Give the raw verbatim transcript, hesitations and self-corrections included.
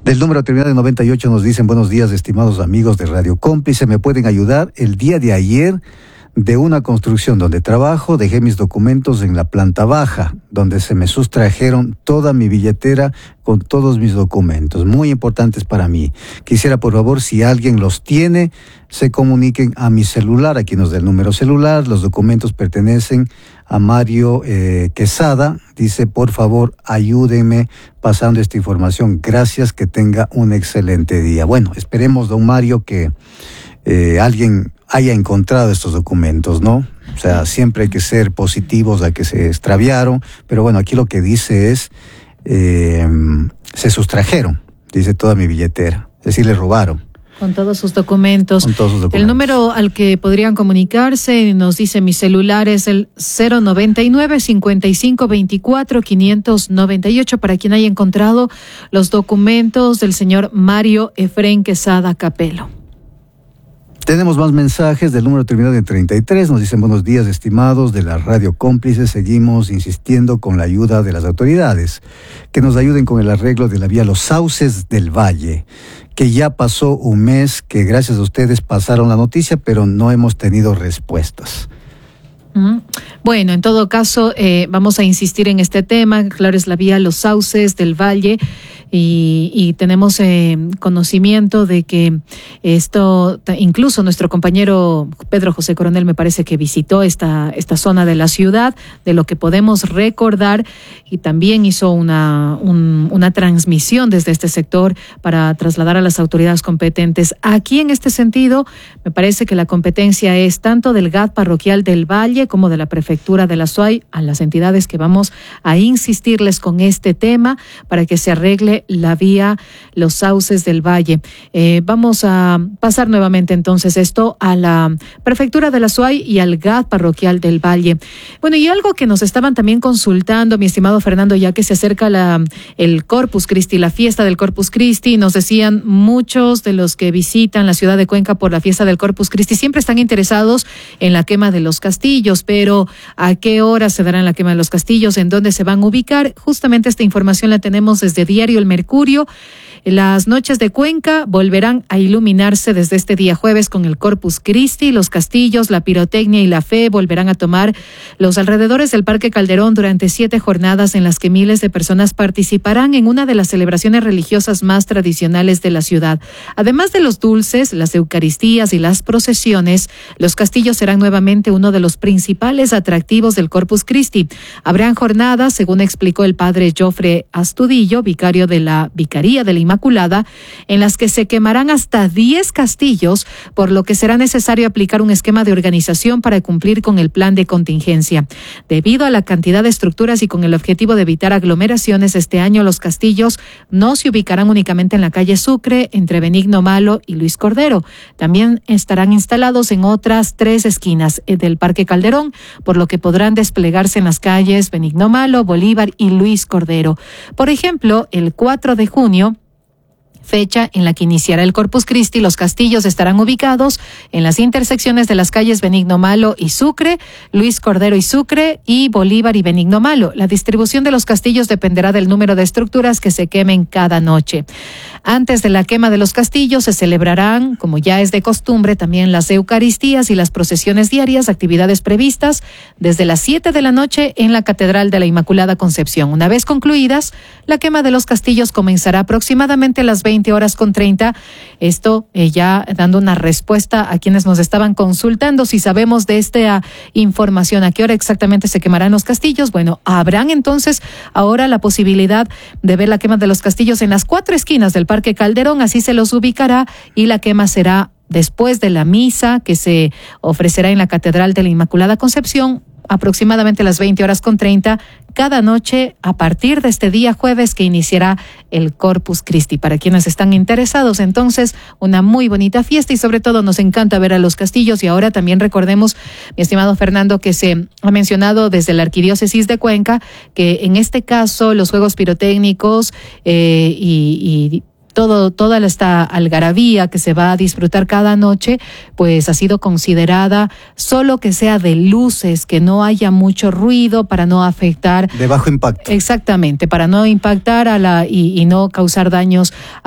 Del número terminado en noventa y ocho nos dicen: buenos días, estimados amigos de Radio Cómplice, ¿me pueden ayudar? El día de ayer, de una construcción donde trabajo, dejé mis documentos en la planta baja, donde se me sustrajeron toda mi billetera con todos mis documentos, muy importantes para mí. Quisiera, por favor, si alguien los tiene, se comuniquen a mi celular. Aquí nos da el número celular. Los documentos pertenecen a Mario eh, Quesada. Dice: por favor, ayúdenme pasando esta información. Gracias, que tenga un excelente día. Bueno, esperemos, don Mario, que eh, alguien haya encontrado estos documentos, ¿no? O sea, siempre hay que ser positivos a que se extraviaron, pero bueno, aquí lo que dice es, eh, se sustrajeron, dice, toda mi billetera, es decir, le robaron. Con todos sus documentos. Con todos sus documentos. El número al que podrían comunicarse, nos dice mi celular, es el cero noventa y nueve, cincuenta y cinco, veinticuatro, quinientos noventa y ocho, para quien haya encontrado los documentos del señor Mario Efrén Quesada Capelo. Tenemos más mensajes del número terminado en treinta y tres. Nos dicen: buenos días, estimados de la Radio Cómplice. Seguimos insistiendo con la ayuda de las autoridades, que nos ayuden con el arreglo de la vía Los Sauces del Valle, que ya pasó un mes, que gracias a ustedes pasaron la noticia, pero no hemos tenido respuestas. Bueno, en todo caso, eh, vamos a insistir en este tema. Claro, es la vía Los Sauces del Valle. Y, y tenemos eh, conocimiento de que esto, incluso nuestro compañero Pedro José Coronel me parece que visitó esta, esta zona de la ciudad, de lo que podemos recordar, y también hizo una, un, una transmisión desde este sector para trasladar a las autoridades competentes. Aquí, en este sentido, me parece que la competencia es tanto del G A T parroquial del Valle como de la Prefectura de la SUAY, a las entidades que vamos a insistirles con este tema para que se arregle la vía Los Sauces del Valle. Eh, vamos a pasar nuevamente entonces esto a la Prefectura de la SUAY y al G A T parroquial del Valle. Bueno, y algo que nos estaban también consultando, mi estimado Fernando, ya que se acerca la, el Corpus Christi, la fiesta del Corpus Christi, nos decían muchos de los que visitan la ciudad de Cuenca por la fiesta del Corpus Christi siempre están interesados en la quema de los castillos, pero ¿a qué hora se dará la quema de los castillos? ¿En dónde se van a ubicar? Justamente esta información la tenemos desde Diario El Mercurio. Las noches de Cuenca volverán a iluminarse desde este día jueves con el Corpus Christi. Los castillos, la pirotecnia y la fe volverán a tomar los alrededores del Parque Calderón durante siete jornadas en las que miles de personas participarán en una de las celebraciones religiosas más tradicionales de la ciudad. Además de los dulces, las eucaristías y las procesiones, los castillos serán nuevamente uno de los principales atractivos del Corpus Christi. Habrán jornadas, según explicó el padre Jofre Astudillo, vicario de la Vicaría de la Inmaculada, en las que se quemarán hasta diez castillos, por lo que será necesario aplicar un esquema de organización para cumplir con el plan de contingencia. Debido a la cantidad de estructuras y con el objetivo de evitar aglomeraciones, este año los castillos no se ubicarán únicamente en la calle Sucre, entre Benigno Malo y Luis Cordero. También estarán instalados en otras tres esquinas del Parque Calderón, por lo que podrán desplegarse en las calles Benigno Malo, Bolívar y Luis Cordero. Por ejemplo, el cuatro de junio, fecha en la que iniciará el Corpus Christi, los castillos estarán ubicados en las intersecciones de las calles Benigno Malo y Sucre, Luis Cordero y Sucre, y Bolívar y Benigno Malo. La distribución de los castillos dependerá del número de estructuras que se quemen cada noche. Antes de la quema de los castillos se celebrarán, como ya es de costumbre, también las eucaristías y las procesiones diarias, actividades previstas desde las siete de la noche en la Catedral de la Inmaculada Concepción. Una vez concluidas, la quema de los castillos comenzará aproximadamente a las veinte horas con treinta. Esto eh, ya dando una respuesta a quienes nos estaban consultando si sabemos de esta información, a qué hora exactamente se quemarán los castillos. Bueno, habrán entonces ahora la posibilidad de ver la quema de los castillos en las cuatro esquinas del Parque Calderón, así se los ubicará, y la quema será después de la misa que se ofrecerá en la Catedral de la Inmaculada Concepción, aproximadamente a las veinte horas con treinta, cada noche a partir de este día jueves que iniciará el Corpus Christi. Para quienes están interesados, entonces, una muy bonita fiesta, y sobre todo nos encanta ver a los castillos. Y ahora también recordemos, mi estimado Fernando, que se ha mencionado desde la Arquidiócesis de Cuenca que en este caso los juegos pirotécnicos eh, y, y Todo, toda esta algarabía que se va a disfrutar cada noche, pues ha sido considerada solo que sea de luces, que no haya mucho ruido para no afectar. De bajo impacto. Exactamente, para no impactar a la y, y no causar daños